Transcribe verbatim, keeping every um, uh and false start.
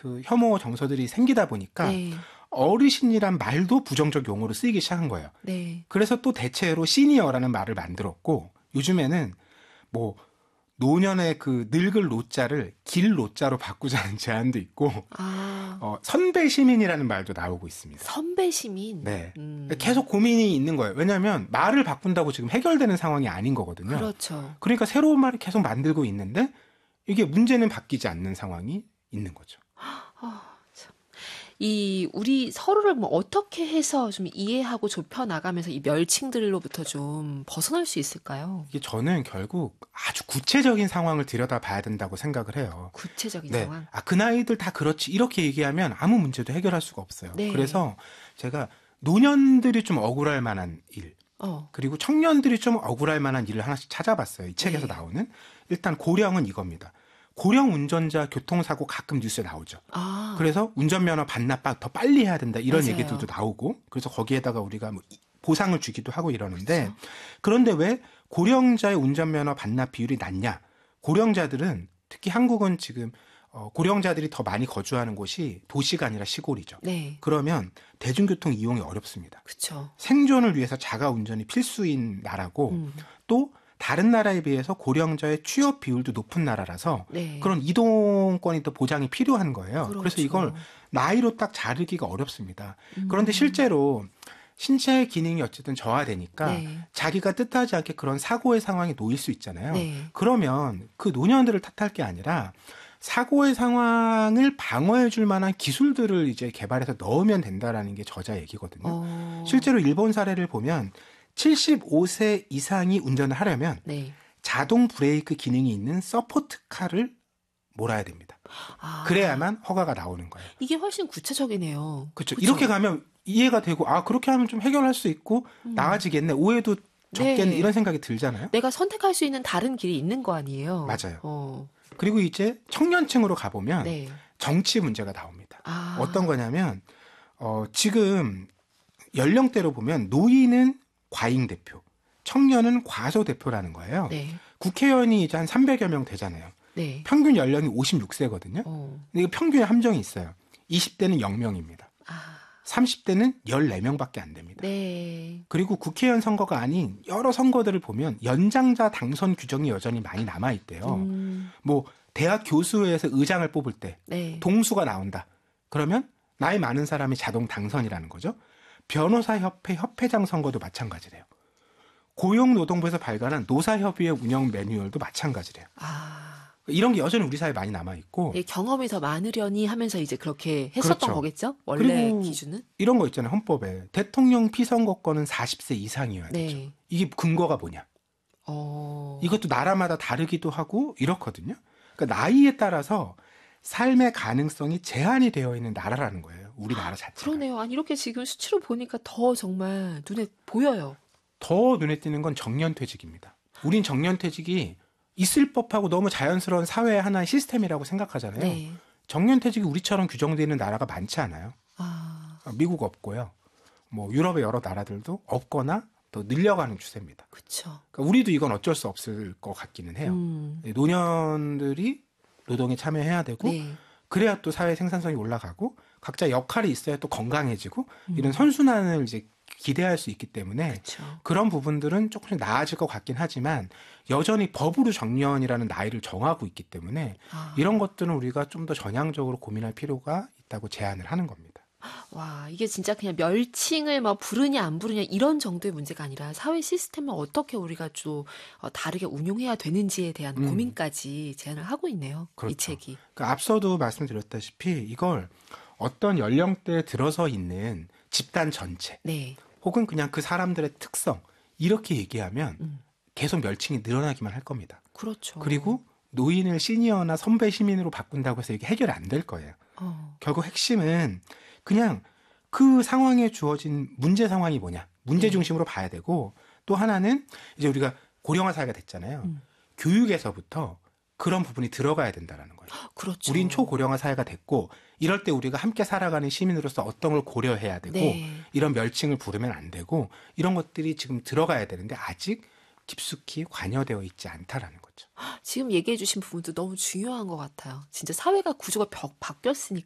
그 혐오 정서들이 생기다 보니까 네. 어르신이란 말도 부정적 용어로 쓰이기 시작한 거예요. 네. 그래서 또 대체로 시니어라는 말을 만들었고 요즘에는 뭐 노년의 그 늙을 노자를 길 노자로 바꾸자는 제안도 있고 아. 어, 선배 시민이라는 말도 나오고 있습니다. 선배 시민? 네. 음. 계속 고민이 있는 거예요. 왜냐하면 말을 바꾼다고 지금 해결되는 상황이 아닌 거거든요. 그렇죠. 그러니까 새로운 말을 계속 만들고 있는데 이게 문제는 바뀌지 않는 상황이 있는 거죠. 아, 참. 이 우리 서로를 뭐 어떻게 해서 좀 이해하고 좁혀 나가면서 이 멸칭들로부터 좀 벗어날 수 있을까요? 이게 저는 결국 아주 구체적인 상황을 들여다봐야 된다고 생각을 해요. 구체적인 네. 상황. 아, 그 나이들 다 그렇지 이렇게 얘기하면 아무 문제도 해결할 수가 없어요. 네. 그래서 제가 노년들이 좀 억울할 만한 일 어. 그리고 청년들이 좀 억울할 만한 일을 하나씩 찾아봤어요. 이 책에서 네. 나오는. 일단 고령은 이겁니다. 고령 운전자 교통사고 가끔 뉴스에 나오죠. 아. 그래서 운전면허 반납 더 빨리 해야 된다 이런 맞아요. 얘기들도 나오고 그래서 거기에다가 우리가 뭐 보상을 주기도 하고 이러는데 그렇죠. 그런데 왜 고령자의 운전면허 반납 비율이 낮냐? 고령자들은 특히 한국은 지금 어, 고령자들이 더 많이 거주하는 곳이 도시가 아니라 시골이죠. 네. 그러면 대중교통 이용이 어렵습니다. 그렇죠. 생존을 위해서 자가 운전이 필수인 나라고 음. 또 다른 나라에 비해서 고령자의 취업 비율도 높은 나라라서 네. 그런 이동권이 또 보장이 필요한 거예요. 그렇죠. 그래서 이걸 나이로 딱 자르기가 어렵습니다. 음. 그런데 실제로 신체 기능이 어쨌든 저하되니까 네. 자기가 뜻하지 않게 그런 사고의 상황에 놓일 수 있잖아요. 네. 그러면 그 노년들을 탓할 게 아니라 사고의 상황을 방어해 줄 만한 기술들을 이제 개발해서 넣으면 된다라는 게 저자 얘기거든요. 어. 실제로 일본 사례를 보면 칠십오 세 이상이 운전을 하려면 네. 자동 브레이크 기능이 있는 서포트카를 몰아야 됩니다. 아. 그래야만 허가가 나오는 거예요. 이게 훨씬 구체적이네요. 그렇죠. 그쵸? 이렇게 가면 이해가 되고 아 그렇게 하면 좀 해결할 수 있고 음. 나아지겠네. 오해도 적겠네. 네. 이런 생각이 들잖아요. 내가 선택할 수 있는 다른 길이 있는 거 아니에요? 맞아요. 어. 그리고 이제 청년층으로 가보면 네. 정치 문제가 나옵니다. 아. 어떤 거냐면 어, 지금 연령대로 보면 노인은 과잉 대표, 청년은 과소 대표라는 거예요. 네. 국회의원이 이제 한 삼백여 명 되잖아요. 네. 평균 연령이 오십육 세거든요. 어. 근데 이거 평균에 함정이 있어요. 이십 대는 영 명입니다. 아. 삼십 대는 열네 명밖에 안 됩니다. 네. 그리고 국회의원 선거가 아닌 여러 선거들을 보면 연장자 당선 규정이 여전히 많이 남아있대요. 음. 뭐 대학 교수회에서 의장을 뽑을 때 네. 동수가 나온다. 그러면 나이 많은 사람이 자동 당선이라는 거죠. 변호사협회 협회장 선거도 마찬가지래요. 고용노동부에서 발간한 노사협의회 운영 매뉴얼도 마찬가지래요. 아. 이런 게 여전히 우리 사회에 많이 남아있고 네, 경험이 더 많으려니 하면서 이제 그렇게 했었던 그렇죠. 거겠죠? 원래 그리고 기준은? 이런 거 있잖아요. 헌법에 대통령 피선거권은 사십 세 이상이어야 되죠. 네. 이게 근거가 뭐냐. 어. 이것도 나라마다 다르기도 하고 이렇거든요. 그러니까 나이에 따라서 삶의 가능성이 제한이 되어 있는 나라라는 거예요. 우리나라 자체가. 그러네요. 아니 이렇게 지금 수치로 보니까 더 정말 눈에 보여요. 더 눈에 띄는 건 정년퇴직입니다. 우린 정년퇴직이 있을 법하고 너무 자연스러운 사회의 하나의 시스템이라고 생각하잖아요. 네. 정년퇴직이 우리처럼 규정되어 있는 나라가 많지 않아요. 아. 미국 없고요. 뭐 유럽의 여러 나라들도 없거나 더 늘려가는 추세입니다. 그렇죠. 그러니까 우리도 이건 어쩔 수 없을 것 같기는 해요. 음. 노년들이 노동에 참여해야 되고 네. 그래야 또 사회 생산성이 올라가고 각자 역할이 있어야 또 건강해지고 음. 이런 선순환을 이제 기대할 수 있기 때문에 그렇죠. 그런 부분들은 조금씩 나아질 것 같긴 하지만 여전히 법으로 정년이라는 나이를 정하고 있기 때문에 아. 이런 것들은 우리가 좀 더 전향적으로 고민할 필요가 있다고 제안을 하는 겁니다. 와, 이게 진짜 그냥 멸칭을 뭐 부르냐 안 부르냐 이런 정도의 문제가 아니라 사회 시스템을 어떻게 우리가 좀 어, 다르게 운용해야 되는지에 대한 음. 고민까지 제안을 하고 있네요. 그렇죠. 이 책이. 그러니까 앞서도 말씀드렸다시피 이걸 어떤 연령대에 들어서 있는 집단 전체 네. 혹은 그냥 그 사람들의 특성 이렇게 얘기하면 음. 계속 멸칭이 늘어나기만 할 겁니다. 그렇죠. 그리고 노인을 시니어나 선배 시민으로 바꾼다고 해서 이게 해결이 안 될 거예요. 어. 결국 핵심은 그냥 그 상황에 주어진 문제 상황이 뭐냐. 문제 네. 중심으로 봐야 되고 또 하나는 이제 우리가 고령화 사회가 됐잖아요. 음. 교육에서부터 그런 부분이 들어가야 된다는 거예요. 그렇죠. 우린 초고령화 사회가 됐고 이럴 때 우리가 함께 살아가는 시민으로서 어떤 걸 고려해야 되고 네. 이런 멸칭을 부르면 안 되고 이런 것들이 지금 들어가야 되는데 아직 깊숙이 관여되어 있지 않다라는 거죠. 지금 얘기해 주신 부분도 너무 중요한 것 같아요. 진짜 사회가 구조가 벽,